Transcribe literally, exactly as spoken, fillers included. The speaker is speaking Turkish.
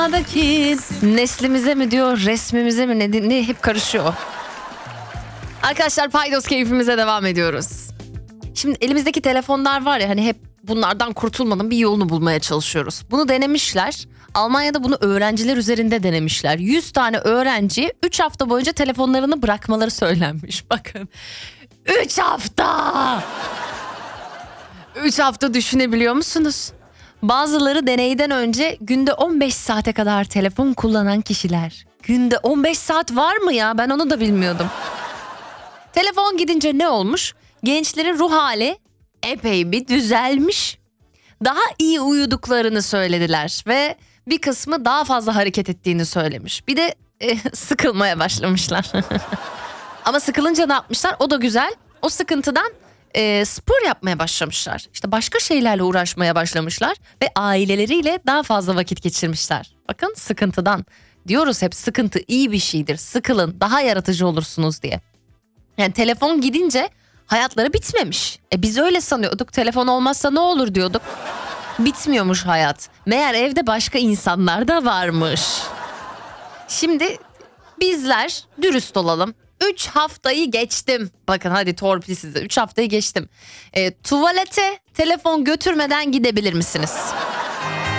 Neslimize mi diyor, resmimize mi, ne, ne hep karışıyor. Arkadaşlar, paydos keyfimize devam ediyoruz. Şimdi elimizdeki telefonlar var ya, hani hep bunlardan kurtulmanın bir yolunu bulmaya çalışıyoruz. Bunu denemişler. Almanya'da bunu öğrenciler üzerinde denemişler. yüz tane öğrenci üç hafta boyunca telefonlarını bırakmaları söylenmiş. Bakın. üç hafta. üç hafta düşünebiliyor musunuz? Bazıları deneyden önce günde on beş saate kadar telefon kullanan kişiler. Günde on beş saat var mı ya? Ben onu da bilmiyordum. Telefon gidince ne olmuş? Gençlerin ruh hali epey bir düzelmiş. Daha iyi uyuduklarını söylediler ve bir kısmı daha fazla hareket ettiğini söylemiş. Bir de e, sıkılmaya başlamışlar. Ama sıkılınca ne yapmışlar? O da güzel. O sıkıntıdan e, spor yapmaya başlamışlar. İşte başka şeylerle uğraşmaya başlamışlar ve aileleriyle daha fazla vakit geçirmişler. Bakın, sıkıntıdan. Diyoruz hep, sıkıntı iyi bir şeydir. Sıkılın, daha yaratıcı olursunuz diye. Yani telefon gidince hayatları bitmemiş. E biz öyle sanıyorduk. Telefon olmazsa ne olur diyorduk. Bitmiyormuş hayat. Meğer evde başka insanlar da varmış. Şimdi bizler dürüst olalım. üç haftayı geçtim. Bakın hadi torpil size. üç haftayı geçtim. E, tuvalete telefon götürmeden gidebilir misiniz?